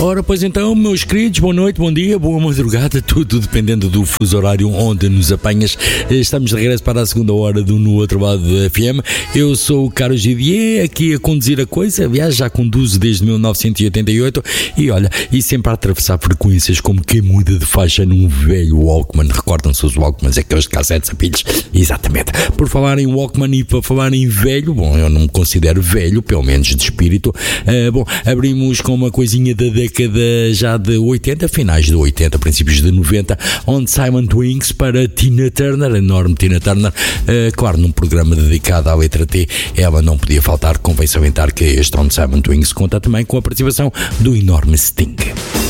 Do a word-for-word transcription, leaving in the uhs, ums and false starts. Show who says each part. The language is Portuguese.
Speaker 1: Ora, pois então, meus queridos, boa noite, bom dia, boa madrugada, tudo dependendo do fuso horário onde nos apanhas. Estamos de regresso para a segunda hora do No Outro Lado da F M. Eu sou o Carlos Givier, aqui a conduzir a coisa. Aliás, já conduzo desde mil novecentos e oitenta e oito e olha, e sempre a atravessar frequências como quem muda de faixa num velho Walkman. Recordam-se os Walkmans, aqueles de cassetes a pilhas? Exatamente. Por falar em Walkman e para falar em velho, bom, eu não me considero velho, pelo menos de espírito. Uh, bom, abrimos com uma coisinha da década já de oitenta, finais de oitenta, princípios de noventa, onde Simon Twinks para Tina Turner, enorme Tina Turner, uh, claro, num programa dedicado à letra T, ela não podia faltar, convém salientar que este onde Simon Twinks conta também com a participação do enorme Sting.